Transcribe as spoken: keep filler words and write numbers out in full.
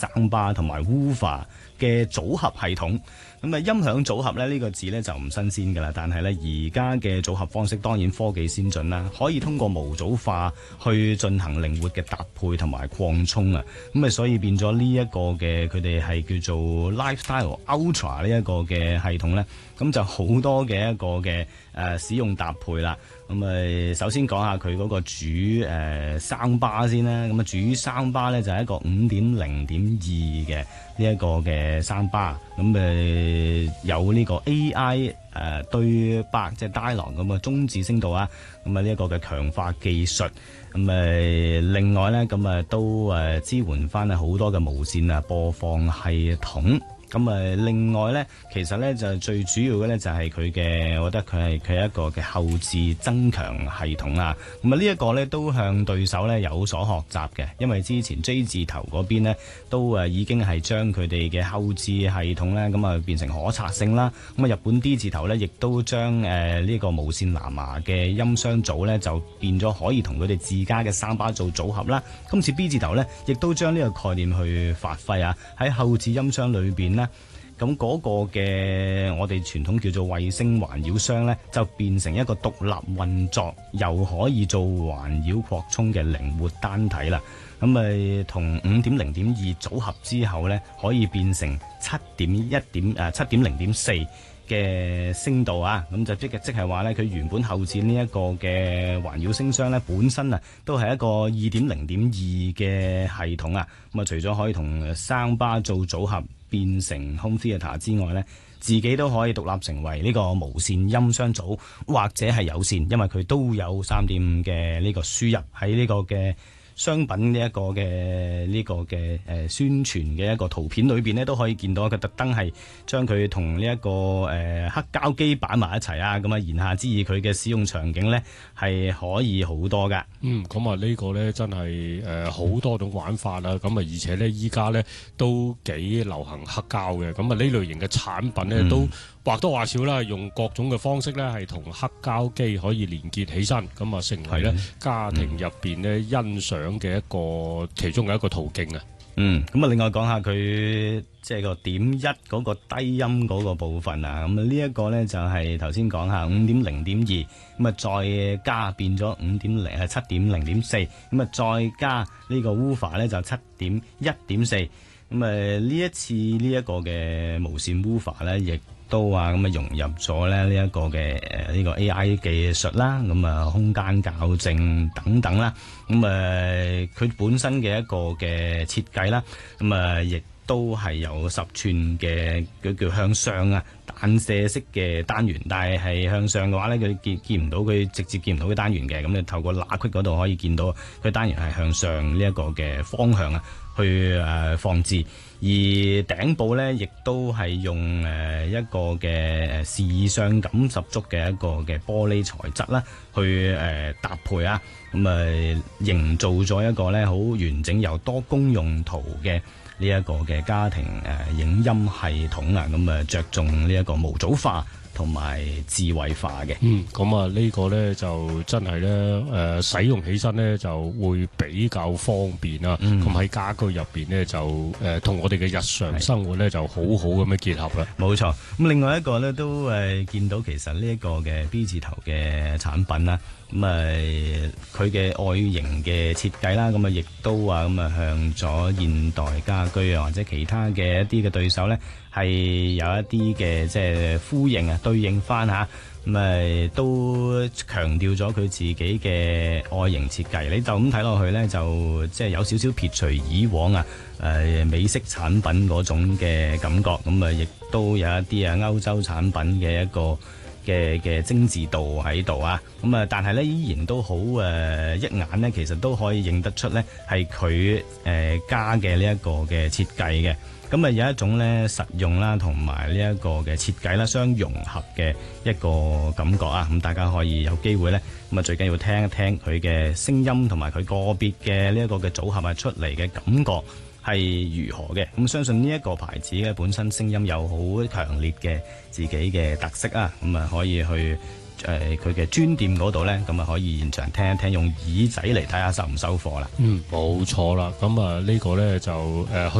聲巴同埋 woofer 嘅組合系統。咁啊，音響組合咧呢個字咧就唔新鮮㗎啦，但係咧而家嘅組合方式當然科技先進啦，可以通過模組化去進行靈活嘅搭配同埋擴充啊，咁啊所以變咗呢一個嘅佢哋係叫做 Lifestyle Ultra 呢一個嘅系統咧，咁就好多嘅一個嘅誒、呃、使用搭配啦。咁啊首先講下佢嗰個主誒聲巴先啦，咁啊主聲巴咧就係一個五點零點二嘅呢一個嘅聲巴，咁誒有呢個 A I 誒、呃、對白即係 dialogue 咁嘅中置聲道啊，咁啊呢一個嘅強化技術，咁誒另外咧咁啊都誒支援翻啊好多嘅無線啊播放系統。咁誒，另外咧，其實咧就最主要嘅咧就係佢嘅，我覺得佢係佢係一個嘅後置增強系統啊。咁啊，呢一個咧都向對手咧有所學習嘅，因為之前 J 字頭嗰邊咧都誒已經係將佢哋嘅後置系統咧咁啊變成可拆性啦。咁啊，日本 D 字頭咧亦都將誒呢個無線藍牙嘅音箱組咧就變咗可以同佢哋自家嘅聲巴做組合啦。今次 B 字頭咧亦都將呢個概念去發揮啊，喺後置音箱裏邊咧。咁嗰個嘅我哋傳統叫做衛星環繞箱呢，就變成一個獨立運作又可以做環繞擴充嘅靈活單體啦。咁咪同五點零點二組合之後呢，可以變成七點一點誒七點零點四嘅聲道啊。咁就即係即係話呢，佢原本後置呢一個嘅環繞聲箱呢，本身啊都係一個二點零點二嘅系統啊。咁啊，除咗可以同聲巴做組合，變成 home theatre 之外呢，自己都可以獨立成為呢個無線音箱組或者係有線，因為佢都有三點五嘅呢個輸入喺呢個嘅商品呢一個嘅呢個嘅誒宣傳嘅一個圖片裏邊呢，都可以見到佢特登係將佢同呢一個誒黑膠機擺埋一齊啊！咁啊，言下之意佢嘅使用場景呢係可以好多噶。 嗯，咁啊呢個呢真係誒好多種玩法啦。咁啊而且呢依家呢都幾流行黑膠嘅。咁啊呢類型嘅產品呢、嗯、都或多或少啦，用各種嘅方式呢係同黑膠機可以連結起身，咁啊成為呢家庭入邊呢欣賞嘅一個其中嘅一個途徑啊。 嗯，咁啊，另外講下佢即係個點一嗰個低音嗰個部分啊，咁啊呢一個咧就係頭先講下五點零點二，咁啊再加變咗五點零係七點零點四，咁啊再加呢個 woofer 咧就七點一點四，咁啊呢一次呢一個嘅無線 woofer 咧亦都啊咁啊融入咗咧呢一個嘅誒呢個 A I 技術啦，咁啊空間校正等等啦，咁誒佢本身嘅一個嘅設計啦，咁啊亦都係有十寸嘅佢叫向上啊彈射式嘅單元，但係係向上嘅話咧，佢見見唔到佢直接見唔到佢單元嘅，咁你透過罅隙嗰度可以見到佢單元係向上呢一個嘅方向啊去誒放置。而頂部咧，亦都係用誒一個嘅視像感十足嘅一個嘅玻璃材質啦，去誒搭配啊，咁啊營造咗一個咧好完整又多功用途嘅呢一個嘅家庭誒影音系統啊，咁啊着重呢一個模組化同埋智慧化嘅。 嗯，咁啊呢個咧就真係咧誒使用起身咧就會比較方便啦。咁喺、嗯、家居入邊咧就誒同、呃、我哋嘅日常生活咧就好好咁樣結合啦。 冇錯。咁另外一個咧都誒、呃、見到其實呢一個嘅 B 字頭嘅產品啦，咁啊佢嘅外形嘅設計啦，咁啊亦都啊咁啊向咗現代家居啊或者其他嘅一啲嘅對手咧係有一啲嘅即係呼應啊。對應翻嚇，咁誒都強調咗佢自己嘅外形設計。你就咁睇落去咧，就即係有少少撇除以往啊誒美式產品嗰種嘅感覺。咁啊，亦都有一啲啊歐洲產品嘅一個嘅嘅精緻度喺度啊。咁啊，但係咧依然都好誒一眼咧，其實都可以認得出咧係佢誒加嘅呢一個嘅設計嘅。咁啊有一種咧實用啦，同埋呢一個嘅設計啦，相融合嘅一個感覺啊！咁大家可以有機會咧，咁啊最緊要聽一聽佢嘅聲音，同埋佢個別嘅呢一個嘅組合啊出嚟嘅感覺係如何嘅。咁相信呢一個牌子嘅本身聲音有好強烈嘅自己嘅特色啊！咁啊可以去誒佢嘅專店嗰度咧，咁啊可以現場聽一聽，用耳仔嚟睇下收唔收貨啦。 嗯，冇錯啦。咁啊呢個咧就誒去。